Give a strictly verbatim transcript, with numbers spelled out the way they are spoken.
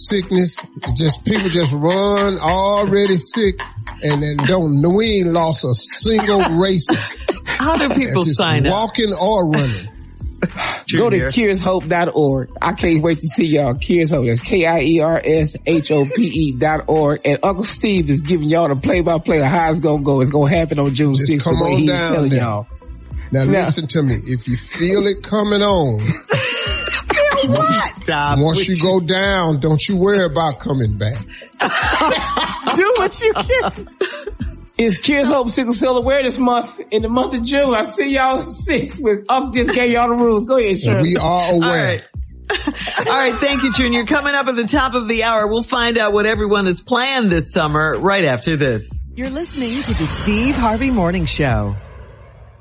sickness. Just people just run already sick, and then don't. We ain't lost a single race. How do people sign up? Walking or running. Go to Cures Hope dot org. I can't wait to tell y'all. Cures Hope. That's K I E R S H O P E dot org. And Uncle Steve is giving y'all the play-by-play of how it's going to go. It's going to happen on June sixth. Come on he's down telling now. y'all. Now, now listen to me. If you feel it coming on. Feel what? Stop. Once you, you go down, don't you worry about coming back. Do what you can. It's Cures Hope Sickle Cell Awareness Month in the month of June. I see y'all at six with Up just gave y'all the rules. Go ahead, Shirley. We are aware. All right. All right. Thank you, Junior. Coming up at the top of the hour, we'll find out what everyone has planned this summer right after this. You're listening to the Steve Harvey Morning Show.